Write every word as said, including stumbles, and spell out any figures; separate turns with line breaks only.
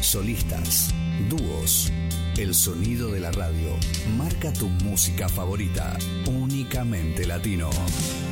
solistas, dúos. El sonido de la radio marca tu música favorita, únicamente latino.